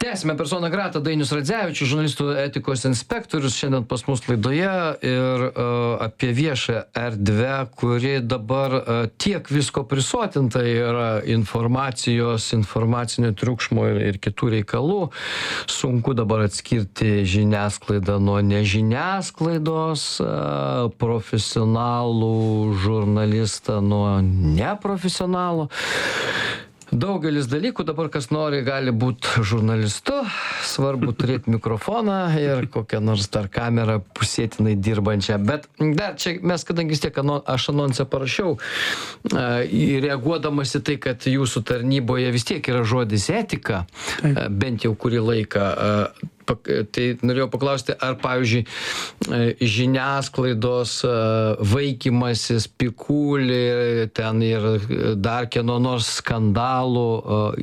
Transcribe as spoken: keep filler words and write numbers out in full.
Tęsime persona grata Dainius Radzevičius, žurnalistų etikos inspektorius, šiandien pas mus laidoje ir uh, apie viešą erdvę, kuri dabar uh, tiek visko prisotinta yra informacijos, informacinio triukšmo ir, ir kitų reikalų. Sunku dabar atskirti žiniasklaidą nuo nežiniasklaidos, uh, profesionalų žurnalistą nuo neprofesionalų. Daugelis dalykų dabar, kas nori, gali būti žurnalistu, svarbu turėti mikrofoną ir kokią nors dar kamerą pusėtinai dirbančią. Bet dar čia mes, kadangi vis tiek ano, aš anonsę parašiau, e, reaguodamas į tai, kad jūsų tarnyboje vis tiek yra žodis etika, e, bent jau kurį laiką. E, Tai norėjau paklausti, ar, pavyzdžiui, žiniasklaidos vaikymasis, pikulį, ten ir dar kieno nors skandalų